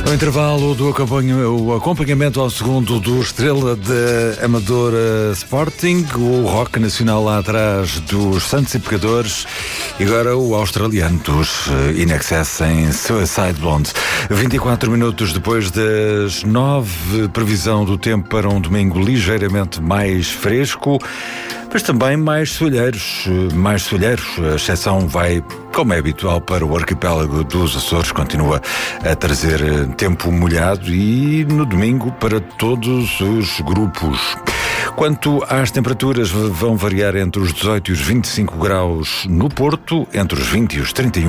No intervalo do o acompanhamento ao segundo do Estrela de Amadora Sporting, o rock nacional lá atrás dos Santos e Pecadores e agora o australiano dos In Excess em Suicide Blonde. 24 minutos depois das 9, previsão do tempo para um domingo ligeiramente mais fresco, mas também mais soalheiros. A exceção vai, como é habitual, para o arquipélago dos Açores, continua a trazer tempo molhado e no domingo para todos os grupos. Quanto às temperaturas, vão variar entre os 18 e os 25 graus no Porto, entre os 20 e os 31